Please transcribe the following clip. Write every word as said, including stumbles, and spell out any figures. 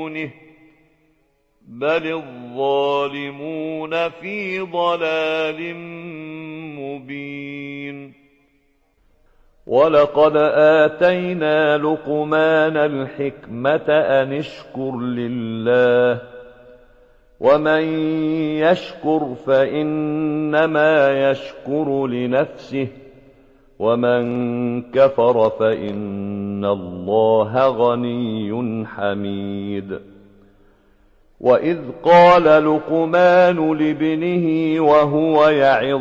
دونه بل الظالمون في ضلال مبين. ولقد آتينا لقمان الحكمة أن اشكر لله ومن يشكر فإنما يشكر لنفسه ومن كفر فإن الله غني حميد. وإذ قال لقمان لابنه وهو يعظه